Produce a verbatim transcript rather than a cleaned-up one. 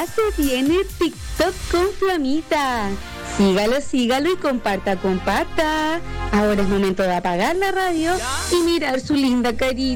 Ya se viene TikTok con Flamita. Sígalo, sígalo y comparta, comparta. Ahora es momento de apagar la radio y mirar su linda carita.